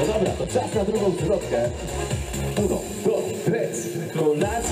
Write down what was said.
No dobra, to czas na drugą zwrotkę. Uno, dos, tres, kolacja.